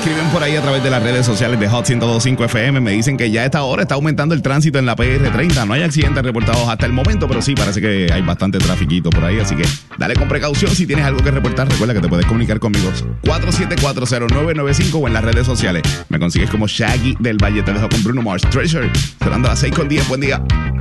escriben por ahí a través de las redes sociales de Hot 102.5 FM. Me dicen que ya a esta hora está aumentando el tránsito en la PR30. No hay accidentes reportados hasta el momento, pero sí, parece que hay bastante trafiquito por ahí. Así que dale con precaución si tienes algo que reportar. Recuerda que te puedes comunicar conmigo 4740995 o en las redes sociales. Me consigues como Shaggy del Valle. Te dejo con Bruno Mars. Treasure, sonando a las 6:10. Buen día.